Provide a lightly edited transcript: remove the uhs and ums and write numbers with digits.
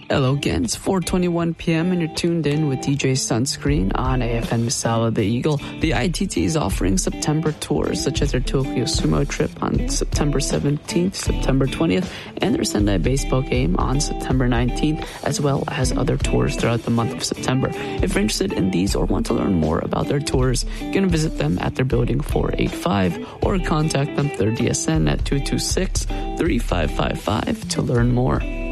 Hello again, it's 4:21 p.m. and you're tuned in with DJ Sunscreen on AFN Misala the Eagle. The ITT is offering September tours such as their Tokyo Sumo trip on September 17th, September 20th, and their Sendai baseball game on September 19th, as well as other tours throughout the month of September. If you're interested in these or want to learn more about their tours, you can visit them at their building 485 or contact them through DSN at 226-3555 to learn more.